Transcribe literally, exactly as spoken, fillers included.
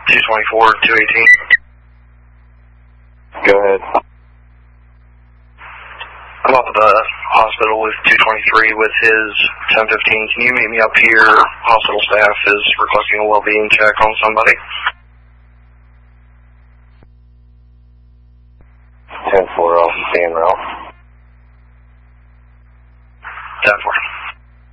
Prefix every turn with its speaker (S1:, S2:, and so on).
S1: two twenty-four, two eighteen.
S2: Go ahead.
S1: I'm up at the hospital with two twenty-three with his ten fifteen. Can you meet me up here? Hospital staff is requesting a well-being check on somebody.
S2: ten four, I'll be seeing Ralph.
S1: ten four.